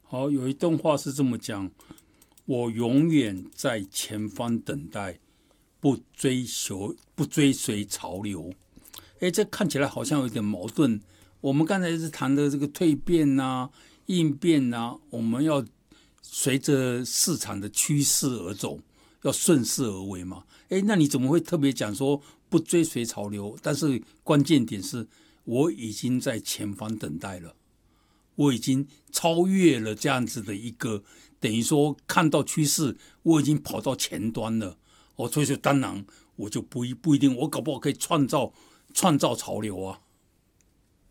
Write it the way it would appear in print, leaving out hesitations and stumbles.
好，有一段话是这么讲：我永远在前方等待，不追随潮流。这看起来好像有点矛盾。我们刚才是谈的这个蜕变啊、应变啊，我们要随着市场的趋势而走，要顺势而为嘛。那你怎么会特别讲说不追随潮流？但是关键点是我已经在前方等待了，我已经超越了这样子的一个，等于说看到趋势，我已经跑到前端了。所以说当然我就不一定，我搞不好可以创造潮流啊。